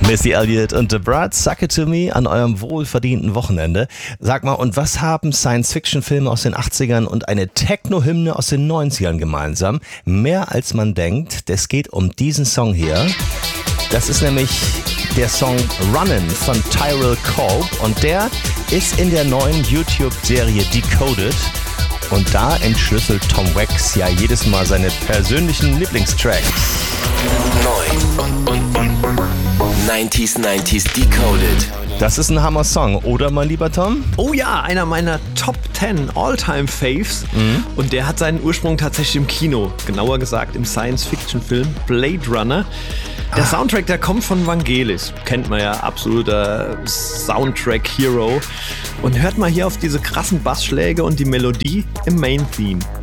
Missy Elliott und The Brat, Suck It To Me an eurem wohlverdienten Wochenende. Sag mal, und was haben Science-Fiction-Filme aus den 80ern und eine Techno-Hymne aus den 90ern gemeinsam? Mehr als man denkt, es geht um diesen Song hier. Das ist nämlich der Song Runnin' von Tyrell Kolb und der ist in der neuen YouTube-Serie Decoded. Und da entschlüsselt Tom Waits ja jedes Mal seine persönlichen Lieblingstracks. Neu und 90s Decoded. Das ist ein Hammer-Song, oder mein lieber Tom? Oh ja, einer meiner Top 10 All-Time-Faves. Und der hat seinen Ursprung tatsächlich im Kino. Genauer gesagt im Science-Fiction-Film Blade Runner. Der Soundtrack, der kommt von Vangelis. Kennt man ja, absoluter Soundtrack-Hero. Und hört mal hier auf diese krassen Bassschläge und die Melodie im Main-Theme.